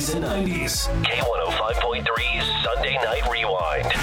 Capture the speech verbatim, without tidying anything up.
eighties and nineties. K one oh five point three's Sunday Night Rewind.